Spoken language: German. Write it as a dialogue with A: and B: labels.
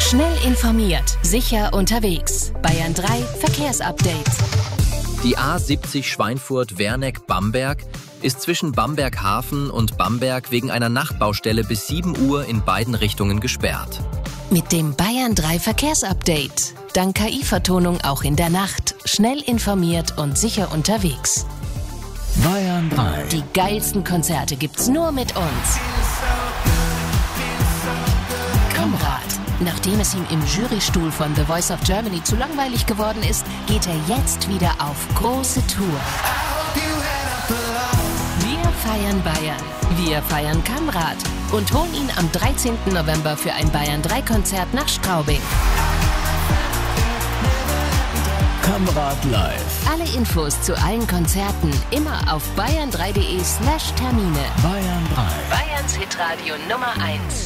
A: Schnell informiert, sicher unterwegs. Bayern 3 Verkehrsupdate.
B: Die A70 Schweinfurt-Werneck-Bamberg ist zwischen Bamberg-Hafen und Bamberg wegen einer Nachtbaustelle bis 7 Uhr in beiden Richtungen gesperrt.
A: Mit dem Bayern 3 Verkehrsupdate. Dank KI-Vertonung auch in der Nacht. Schnell informiert und sicher unterwegs.
C: Bayern 3.
A: Die geilsten Konzerte gibt's nur mit uns. Kamrat. Nachdem es ihm im Jurystuhl von The Voice of Germany zu langweilig geworden ist, geht er jetzt wieder auf große Tour. Wir feiern Bayern. Wir feiern Kamrat und holen ihn am 13. November für ein Bayern 3 Konzert nach Straubing.
C: Kamrat live.
A: Alle Infos zu allen Konzerten immer auf bayern3.de/Termine.
C: Bayern 3.
A: Bayerns Hitradio Nummer 1.